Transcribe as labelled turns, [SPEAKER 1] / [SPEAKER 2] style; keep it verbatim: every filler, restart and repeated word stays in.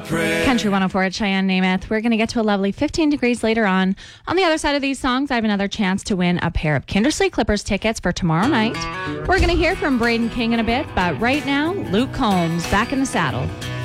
[SPEAKER 1] prayer.
[SPEAKER 2] Country one oh four at Cheyenne Namath. We're going to get to a lovely fifteen degrees later on. On the other side of these songs, I have another chance to win a pair of Kindersley Clippers tickets for tomorrow night. We're going to hear from Braden King in a bit, but right now, Luke Combs back in the saddle.